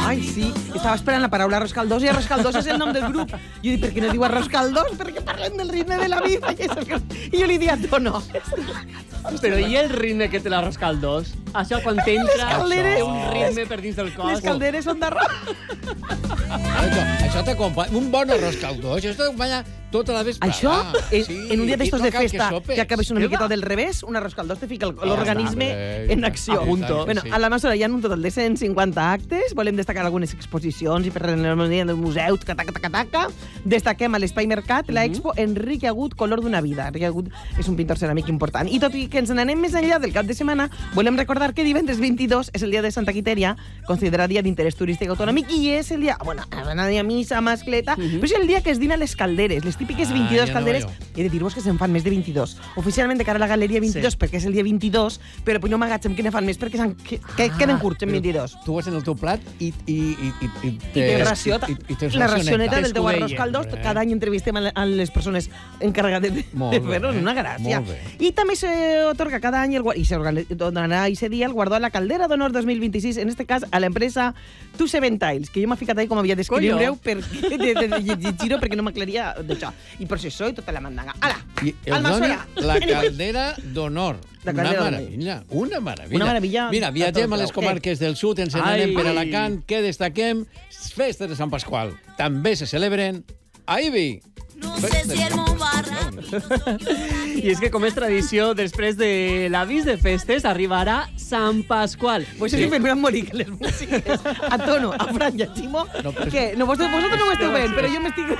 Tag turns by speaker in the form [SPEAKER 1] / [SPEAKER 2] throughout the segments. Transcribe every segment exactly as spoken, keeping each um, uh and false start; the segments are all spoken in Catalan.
[SPEAKER 1] Ai, sí, estava esperant la paraula arròs caldós i arròs caldós és el nom del grup. Jo dic, per què no diu arròs caldós? Perquè parlem del ritme de la vida. I jo li dic a Tono.
[SPEAKER 2] Però i el ritme que té l'arròs caldós? Això quan t'entra
[SPEAKER 1] calderes.
[SPEAKER 2] un ritme per dins del cos.
[SPEAKER 1] Les calderes són d'arròs.
[SPEAKER 3] Això, això t'acompanya. Un bon arròs caldós, això t'acompanya tota la vesprada.
[SPEAKER 1] Això, en,
[SPEAKER 3] sí,
[SPEAKER 1] en un dia d'estos
[SPEAKER 3] no
[SPEAKER 1] de
[SPEAKER 3] cal
[SPEAKER 1] festa,
[SPEAKER 3] sopes.
[SPEAKER 1] que acabes una miqueta del revés, un arròs caldós te fica l'organisme
[SPEAKER 3] Ah,
[SPEAKER 1] en acció.
[SPEAKER 2] A punto.
[SPEAKER 1] Bueno, a la nostra hi ha un total de cent cinquanta actes. Volem destacar algunes exposicions i per l'harmonia del museu, taca, taca, taca, taca. Destaquem a l'Espai Mercat la expo Enrique Agut, Color d'una vida. Enrique Agut és un pintor ceràmic important. I tot i que ens n'anem més enllà del cap de setmana, volem recordar que divendres vint-i-dos és el dia de Santa Quitèria, considerat dia d'interès turístic autonòmic, i és el dia, bueno, anar a missa, mascleta, però és el dia que es dina les calderes, les típiques
[SPEAKER 3] Ah,
[SPEAKER 1] vint-i-dos
[SPEAKER 3] ja no
[SPEAKER 1] calderes.
[SPEAKER 3] veieu.
[SPEAKER 1] He de dir-vos que se'n fan més de vint-i-dos. Oficialment de cara a la Galeria vint-i-dos,
[SPEAKER 2] Sí.
[SPEAKER 1] perquè és el dia vint-i-dos, però no m'agatzem que ne fan més perquè s'han- que, que
[SPEAKER 3] Ah,
[SPEAKER 1] queden curts en
[SPEAKER 3] però
[SPEAKER 1] vint-i-dos.
[SPEAKER 3] Tu vas en el teu plat i... I, i, i, i,
[SPEAKER 1] I té ració,
[SPEAKER 3] i, i tens
[SPEAKER 1] la racioneta del teu
[SPEAKER 2] T'escudella.
[SPEAKER 1] arròs caldós,
[SPEAKER 3] Eh.
[SPEAKER 1] cada any entrevistem a le- a les persones encarregades de,
[SPEAKER 3] Molt
[SPEAKER 1] de
[SPEAKER 3] bé,
[SPEAKER 1] fer-ho, és una gràcia.
[SPEAKER 3] molt bé.
[SPEAKER 1] I també s'otorga cada any, el, gua- i se donarà aquest dia el guardó a la Caldera d'Honor dos mil vint-i-sis, en este cas a l'empresa Two Seven Tiles, que jo m'he ficat ahí com havia d'escriure-ho, perquè, de, de, de llegir-ho perquè no m'aclaria d'això. I processó i tota la mandanga. Ala,
[SPEAKER 3] I els
[SPEAKER 1] Almassora.
[SPEAKER 3] dona la
[SPEAKER 1] Anyway.
[SPEAKER 3] caldera d'honor.
[SPEAKER 1] La
[SPEAKER 3] Una
[SPEAKER 1] caldera d'honor.
[SPEAKER 3] meravella, una meravella.
[SPEAKER 1] Una meravella
[SPEAKER 3] Mira,
[SPEAKER 1] a
[SPEAKER 3] viatgem
[SPEAKER 1] tot
[SPEAKER 3] a les
[SPEAKER 1] arreu.
[SPEAKER 3] comarques del sud, ens
[SPEAKER 2] Ai.
[SPEAKER 3] n'anem per Alacant. Què destaquem? Festes de Sant Pasqual. També se celebren a Ibi.
[SPEAKER 4] No sé si el meu barra...
[SPEAKER 2] I és que, com és tradició, després de l'avís de festes, arribarà Sant Pasqual.
[SPEAKER 1] Pues sí. Me van morir que les músiques a Tono, a Fran i a Ximo,
[SPEAKER 3] No, però-
[SPEAKER 1] que no, vosaltres, vosaltres no ho esteu veient, però jo m'estic...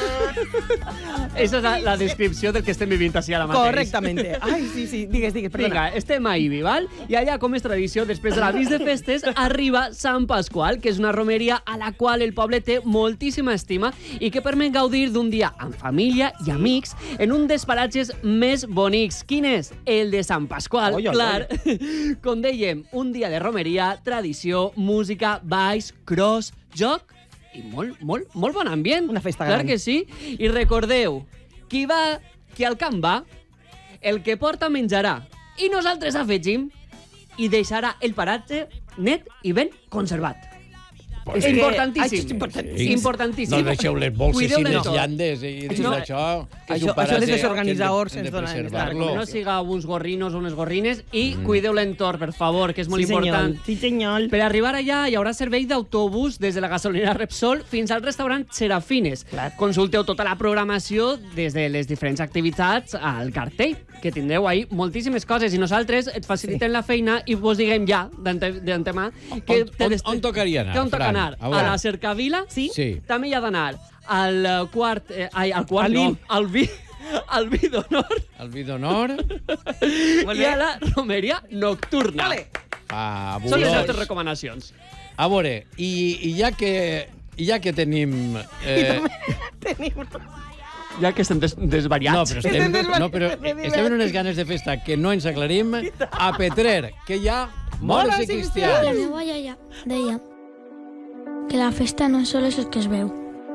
[SPEAKER 2] Esa és la, la descripció del que estem vivint així ara mateix.
[SPEAKER 1] Correctamente. Ai, sí, sí, digues, digues, perdona.
[SPEAKER 2] Vinga, estem a Ibi, val? I allà, com és tradició, després de l'avís de festes, arriba Sant Pasqual, que és una romeria a la qual el poble té moltíssima estima i que permet gaudir d'un dia amb família i amics en un dels paratges més bonics. Quin és? El de Sant Pasqual,
[SPEAKER 1] Oi, oi,
[SPEAKER 2] clar. Com dèiem, un dia de romeria, tradició, música, balls, cross, joc i molt, molt, molt bon ambient.
[SPEAKER 1] Una festa
[SPEAKER 2] Clar
[SPEAKER 1] gran.
[SPEAKER 2] que sí. I recordeu, qui va, qui al camp va, el que porta menjarà. I nosaltres afegim i deixarà el paratge net i ben conservat.
[SPEAKER 3] Pues
[SPEAKER 2] és
[SPEAKER 1] sí.
[SPEAKER 2] importantíssim.
[SPEAKER 1] Ai, és importantíssim.
[SPEAKER 2] Sí. Importantíssim.
[SPEAKER 3] No deixeu les bolses
[SPEAKER 2] Cuideu
[SPEAKER 3] i les
[SPEAKER 2] l'entorn.
[SPEAKER 3] llandes i tot
[SPEAKER 2] No.
[SPEAKER 3] això. Que és
[SPEAKER 1] Això-
[SPEAKER 3] un paratge
[SPEAKER 1] això les
[SPEAKER 3] que hem de-
[SPEAKER 1] desorganitzadors
[SPEAKER 3] hem de
[SPEAKER 1] ens donen,
[SPEAKER 3] preservar-lo.
[SPEAKER 2] Que no siga uns gorrinos o unes gorrines i cuideu l'entorn, per favor, que és molt
[SPEAKER 1] sí,
[SPEAKER 2] important.
[SPEAKER 1] Senyor. Sí, senyor.
[SPEAKER 2] Per arribar allà hi haurà servei d'autobús des de la gasolinera Repsol fins al restaurant Serafines.
[SPEAKER 1] Clar.
[SPEAKER 2] Consulteu tota la programació des de les diferents activitats al cartell, que tindreu ahí moltíssimes coses i nosaltres et facilitem sí. la feina i vos diguem ja d'ante- d'antemà que...
[SPEAKER 3] On- on- on tocaria anar,
[SPEAKER 2] Que on toca
[SPEAKER 3] Fran?
[SPEAKER 2] anar?
[SPEAKER 3] A
[SPEAKER 2] A,
[SPEAKER 3] veure.
[SPEAKER 2] la Cercavila, sí.
[SPEAKER 3] Sí.
[SPEAKER 2] També hi ha d'anar al eh, quart... Eh, ai, al quart
[SPEAKER 1] Al
[SPEAKER 2] no,
[SPEAKER 1] vi.
[SPEAKER 2] al vi, al vi d'honor
[SPEAKER 3] El vi d'honor.
[SPEAKER 1] Molt
[SPEAKER 2] i
[SPEAKER 1] bé.
[SPEAKER 2] a la romeria nocturna.
[SPEAKER 1] Vale.
[SPEAKER 3] Fabulós.
[SPEAKER 2] Són les nostres recomanacions.
[SPEAKER 3] A veure, i, i ja que i ja que tenim... Eh,
[SPEAKER 1] Tenim...
[SPEAKER 2] Ja que estem des
[SPEAKER 3] no,
[SPEAKER 2] desvariats.
[SPEAKER 3] però estem,
[SPEAKER 1] Estem desvariats,
[SPEAKER 3] no, però
[SPEAKER 1] estem
[SPEAKER 3] estem en unes ganes de festa que no ens aclarim. A Petrer, que hi ha moros
[SPEAKER 1] Moros
[SPEAKER 3] i
[SPEAKER 1] i
[SPEAKER 5] La
[SPEAKER 3] cristians.
[SPEAKER 5] meva iaia deia que la festa no sol és el que es veu.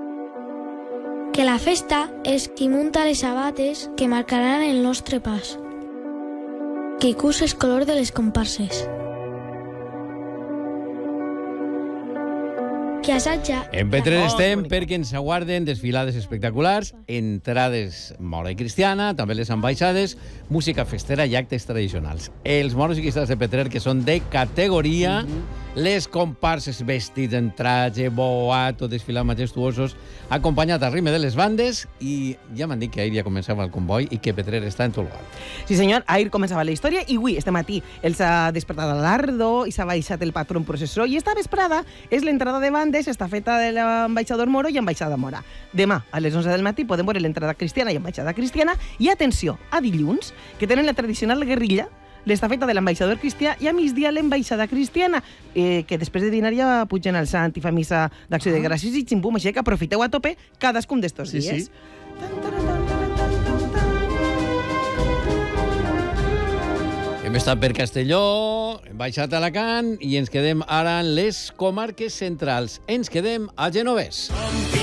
[SPEAKER 5] Que la festa és qui munta les sabates que marcaran el nostre pas. Que cus el color de les comparses. Que assaja...
[SPEAKER 3] En Petrer
[SPEAKER 1] Oh,
[SPEAKER 3] estem
[SPEAKER 1] bonic.
[SPEAKER 3] perquè ens aguarden desfilades espectaculars, entrades mora i cristiana, també les ambaixades, música festera i actes tradicionals. Els moros i cristians de Petrer, que són de categoria, les comparses vestits en traje, boato, desfilant majestuosos, acompanyat al ritme de les bandes, i ja m'han dit que ahir ja començava el comboi i que Petrer està en tot lugar.
[SPEAKER 1] Sí, senyor, ahir començava la història i avui, este matí, els ha despertat a l'Ardo i s'ha baixat el patró en processó i esta vesprada és l'entrada de bandes, estafeta de l'ambaixador Moro i ambaixada Mora. Demà, a les onze del matí, podem veure l'entrada cristiana i ambaixada cristiana i, atenció, a dilluns, que tenen la tradicional guerrilla, l'estafeta de l'ambaixador cristià i a migdia l'ambaixada cristiana, eh, que després de dinar ja pugen al sant i fa missa d'acció de gràcies i ximpum, així que aprofiteu a tope cadascun d'estos
[SPEAKER 2] Sí,
[SPEAKER 1] dies.
[SPEAKER 2] sí.
[SPEAKER 1] Tan, taran, tan, taran, tan, tan, tan.
[SPEAKER 3] Hem estat per Castelló, hem baixat a Alacant i ens quedem ara en les comarques centrals. Ens quedem a Genovés.